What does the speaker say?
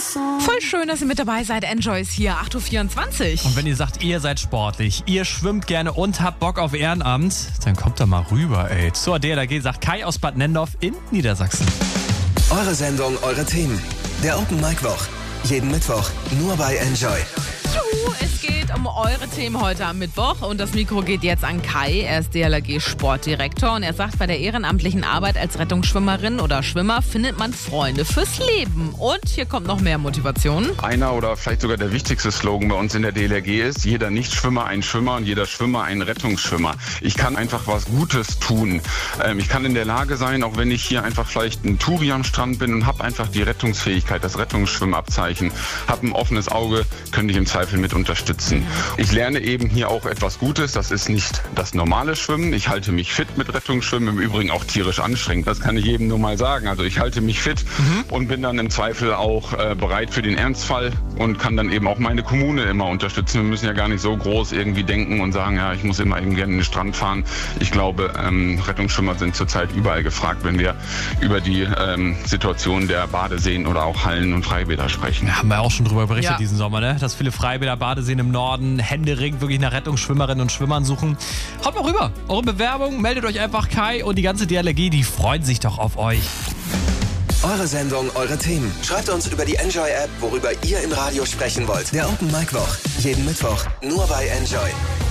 Voll schön, dass ihr mit dabei seid. Enjoy ist hier, 8.24 Uhr. Und wenn ihr sagt, ihr seid sportlich, ihr schwimmt gerne und habt Bock auf Ehrenamt, dann kommt doch mal rüber, ey. Zur DLRG, sagt Kai aus Bad Nennendorf in Niedersachsen. Eure Sendung, eure Themen. Der Open Mic Woch. Jeden Mittwoch nur bei Enjoy. Es geht um eure Themen heute am Mittwoch und das Mikro geht jetzt an Kai. Er ist DLRG-Sportdirektor und er sagt, bei der ehrenamtlichen Arbeit als Rettungsschwimmerin oder Schwimmer findet man Freunde fürs Leben. Und hier kommt noch mehr Motivation. Einer oder vielleicht sogar der wichtigste Slogan bei uns in der DLRG ist, jeder Nichtschwimmer ein Schwimmer und jeder Schwimmer ein Rettungsschwimmer. Ich kann einfach was Gutes tun. Ich kann in der Lage sein, auch wenn ich hier einfach vielleicht ein Touri am Strand bin und habe einfach die Rettungsfähigkeit, das Rettungsschwimmabzeichen, habe ein offenes Auge, könnte ich im Zweifel mit unterstützen. Ich lerne eben hier auch etwas Gutes. Das ist nicht das normale Schwimmen. Ich halte mich fit mit Rettungsschwimmen, im Übrigen auch tierisch anstrengend. Das kann ich jedem nur mal sagen. Also ich halte mich fit und bin dann im Zweifel auch bereit für den Ernstfall und kann dann eben auch meine Kommune immer unterstützen. Wir müssen ja gar nicht so groß irgendwie denken und sagen, ja, ich muss immer eben gerne in den Strand fahren. Ich glaube, Rettungsschwimmer sind zurzeit überall gefragt, wenn wir über die Situation der Badeseen oder auch Hallen und Freibäder sprechen. Ja, haben wir auch schon drüber berichtet diesen Sommer, ne? Dass viele Freibäder, Badeseen im Norden händeringend wirklich nach Rettungsschwimmerinnen und Schwimmern suchen. Haut mal rüber. Eure Bewerbung, meldet euch einfach. Kai und die ganze DLRG, die freuen sich doch auf euch. Eure Sendung, eure Themen. Schreibt uns über die Enjoy-App, worüber ihr im Radio sprechen wollt. Der Open Mic Woch. Jeden Mittwoch nur bei Enjoy.